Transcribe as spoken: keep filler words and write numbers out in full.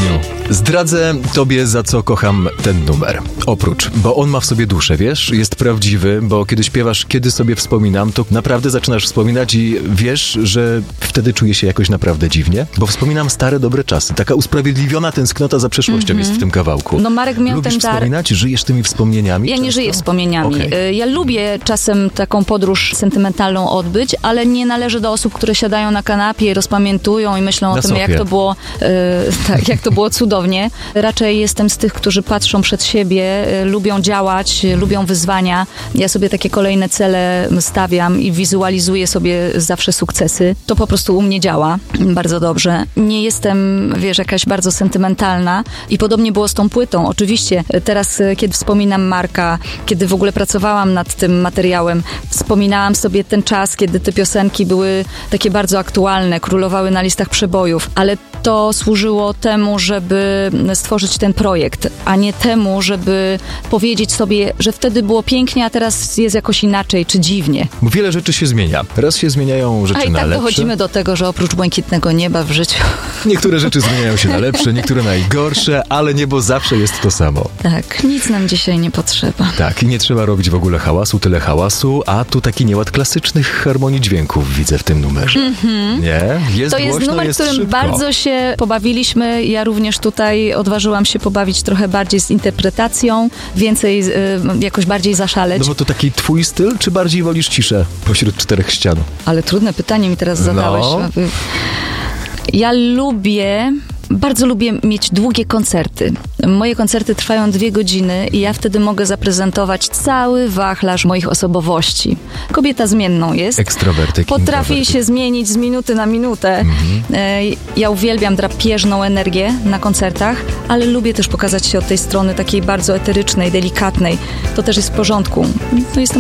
Aniu, zdradzę tobie, za co kocham ten numer. Oprócz, bo on ma w sobie duszę, wiesz? Jest prawdziwy, bo kiedy śpiewasz Kiedy sobie wspominam, to naprawdę zaczynasz wspominać i wiesz, że wtedy czuję się jakoś naprawdę dziwnie, bo wspominam stare, dobre czasy. Taka usprawiedliwiona tęsknota za przeszłością mm-hmm. jest w tym kawałku. No Marek miał Lubisz ten dar... wspominać? Żyjesz tymi wspomnieniami? Ja często? nie żyję wspomnieniami. Okay. Ja lubię czasem taką podróż sentymentalną odbyć, ale nie należę do osób, które siadają na kanapie i rozpamiętują i myślą na o tym, sofie. jak to było yy, tak, jak to było cudownie. Raczej jestem z tych, którzy patrzą przed siebie, yy, lubią działać, yy, lubią wyzwania. Ja sobie takie kolejne cele stawiam i wizualizuję sobie zawsze sukcesy. To po prostu u mnie działa bardzo dobrze. Nie jestem, wiesz, jakaś bardzo sentymentalna i podobnie było z tą płytą. Oczywiście teraz, kiedy wspominam Marka, kiedy w ogóle pracowałam nad tym materiałem, wspominałam sobie ten czas, kiedy te piosenki były takie bardzo aktualne, królowały na listach przebojów, ale to służyło temu, żeby stworzyć ten projekt, a nie temu, żeby powiedzieć sobie, że wtedy było pięknie, a teraz jest jakoś inaczej, czy dziwnie. Bo wiele rzeczy się zmienia. Raz się zmieniają rzeczy a i na tak lepsze. dochodzimy do tego, że oprócz błękitnego nieba w życiu... Niektóre rzeczy zmieniają się na lepsze, niektóre na gorsze, ale niebo zawsze jest to samo. Tak, nic nam dzisiaj nie potrzeba. Tak, i nie trzeba robić w ogóle hałasu, tyle hałasu, a tu taki nieład klasycznych harmonii dźwięków widzę w tym numerze. Mm-hmm. Nie? Jest to jest głośno, numer, jest którym szybko. bardzo się pobawiliśmy. Ja również tutaj odważyłam się pobawić trochę bardziej z interpretacją, więcej, y, jakoś bardziej zaszaleć. No bo to taki twój styl, czy bardziej wolisz ciszę pośród czterech ścian? Ale trudne pytanie mi teraz zadałeś. No. Ja lubię... Bardzo lubię mieć długie koncerty. Moje koncerty trwają dwie godziny i ja wtedy mogę zaprezentować cały wachlarz moich osobowości. Kobieta zmienną jest. Ekstrawertyk. Potrafię się zmienić z minuty na minutę. Mhm. Ja uwielbiam drapieżną energię na koncertach, ale lubię też pokazać się od tej strony takiej bardzo eterycznej, delikatnej. To też jest w porządku. To jestem